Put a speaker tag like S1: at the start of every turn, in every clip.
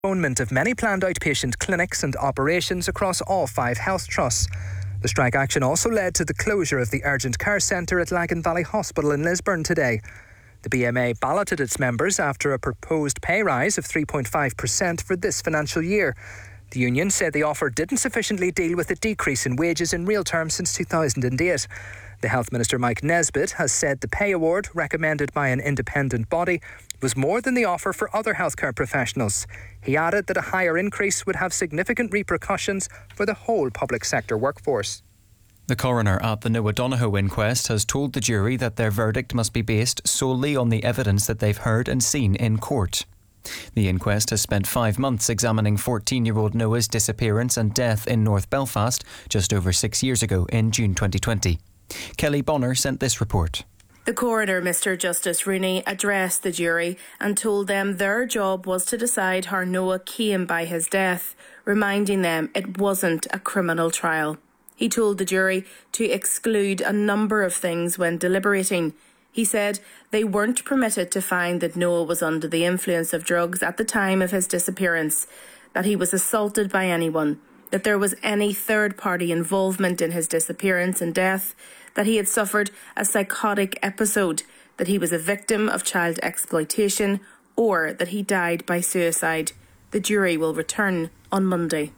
S1: Postponement of many planned outpatient clinics and operations across all 5 health trusts. The strike action also led to the closure of the urgent care centre at Lagan Valley Hospital in Lisburn today. The BMA balloted its members after a proposed pay rise of 3.5% for this financial year. The union said the offer didn't sufficiently deal with the decrease in wages in real terms since 2008. The Health Minister Mike Nesbitt has said the pay award, recommended by an independent body, was more than the offer for other healthcare professionals. He added that a higher increase would have significant repercussions for the whole public sector workforce.
S2: The coroner at the Noah Donohoe inquest has told the jury that their verdict must be based solely on the evidence that they've heard and seen in court. The inquest has spent 5 months examining 14-year-old Noah's disappearance and death in North Belfast just over 6 years ago in June 2020. Kelly Bonner sent this report.
S3: The coroner, Mr Justice Rooney, addressed the jury and told them their job was to decide how Noah came by his death, reminding them it wasn't a criminal trial. He told the jury to exclude a number of things when deliberating. He said they weren't permitted to find that Noah was under the influence of drugs at the time of his disappearance, that he was assaulted by anyone, that there was any third-party involvement in his disappearance and death, that he had suffered a psychotic episode, that he was a victim of child exploitation, or that he died by suicide. The jury will return on Monday.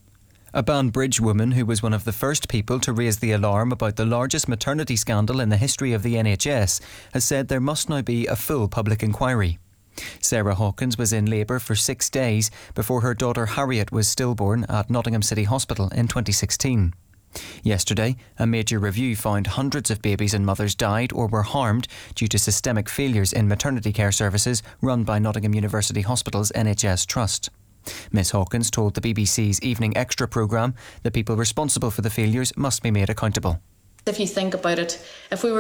S2: A Banbridge woman who was one of the first people to raise the alarm about the largest maternity scandal in the history of the NHS has said there must now be a full public inquiry. Sarah Hawkins was in labour for 6 days before her daughter Harriet was stillborn at Nottingham City Hospital in 2016. Yesterday, a major review found hundreds of babies and mothers died or were harmed due to systemic failures in maternity care services run by Nottingham University Hospital's NHS Trust. Miss Hawkins told the BBC's Evening Extra programme that people responsible for the failures must be made accountable.
S4: If you think about it, if we were